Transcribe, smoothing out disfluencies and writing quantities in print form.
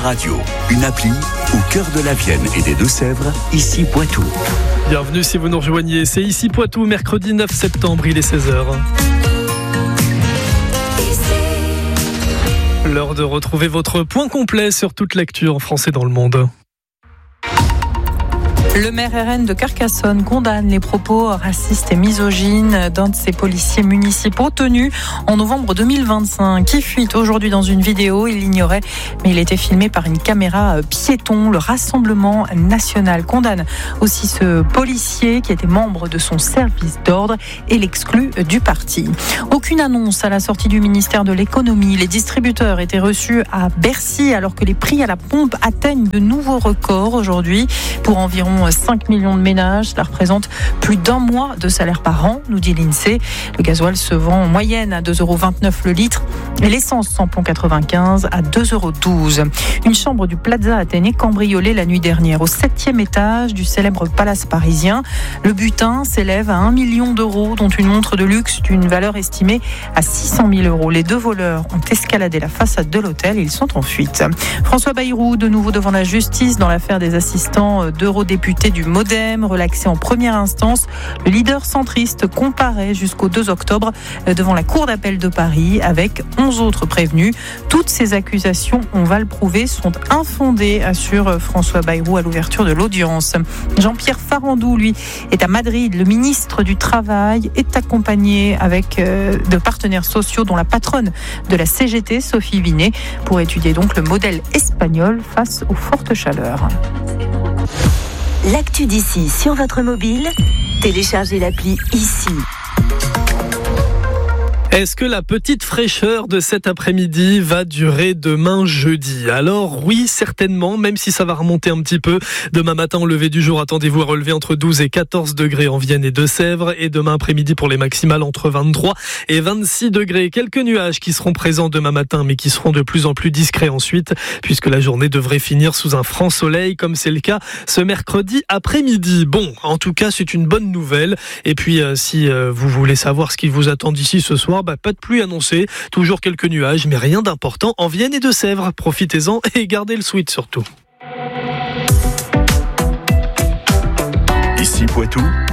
Radio, une appli au cœur de la Vienne et des Deux-Sèvres, ici Poitou. Bienvenue si vous nous rejoignez, c'est ici Poitou, mercredi 9 septembre, il est 16h. L'heure de retrouver votre point complet sur toute l'actu en français dans le monde. Le maire RN de Carcassonne condamne les propos racistes et misogynes d'un de ses policiers municipaux tenus en novembre 2025. Qui fuite aujourd'hui dans une vidéo, il l'ignorait, mais il était filmé par une caméra piéton. Le Rassemblement national condamne aussi ce policier qui était membre de son service d'ordre et l'exclut du parti. Aucune annonce à la sortie du ministère de l'économie. Les distributeurs étaient reçus à Bercy alors que les prix à la pompe atteignent de nouveaux records aujourd'hui pour environ 5 millions de ménages. Cela représente plus d'un mois de salaire par an, nous dit l'INSEE. Le gasoil se vend en moyenne à 2,29 € le litre et l'essence samplon 95 à 2,12 €. Une chambre du Plaza Athénée cambriolée la nuit dernière au 7e étage du célèbre palace parisien. Le butin s'élève à 1 million d'euros, dont une montre de luxe d'une valeur estimée à 600 000 €. Les deux voleurs ont escaladé la façade de l'hôtel et ils sont en fuite. François Bayrou, de nouveau devant la justice dans l'affaire des assistants d'eurodéputés du Modem, relaxé en première instance. Le leader centriste comparaît jusqu'au 2 octobre devant la Cour d'appel de Paris avec 11 autres prévenus. Toutes ces accusations, on va le prouver, sont infondées, assure François Bayrou à l'ouverture de l'audience. Jean-Pierre Farandou, lui, est à Madrid. Le ministre du Travail est accompagné avec de partenaires sociaux, dont la patronne de la CGT, Sophie Vinet, pour étudier donc le modèle espagnol face aux fortes chaleurs. L'actu d'ici sur votre mobile, téléchargez l'appli ici. Est-ce que la petite fraîcheur de cet après-midi va durer demain jeudi ? Alors oui, certainement, même si ça va remonter un petit peu. Demain matin, au lever du jour, attendez-vous à relever entre 12 et 14 degrés en Vienne et Deux-Sèvres. Et demain après-midi, pour les maximales, entre 23 et 26 degrés. Quelques nuages qui seront présents demain matin, mais qui seront de plus en plus discrets ensuite, puisque la journée devrait finir sous un franc soleil, comme c'est le cas ce mercredi après-midi. Bon, en tout cas, c'est une bonne nouvelle. Et puis, si vous voulez savoir ce qui vous attend d'ici ce soir, pas de pluie annoncée, toujours quelques nuages, mais rien d'important en Vienne et Deux-Sèvres. Profitez-en et gardez le sweat surtout. Ici Poitou,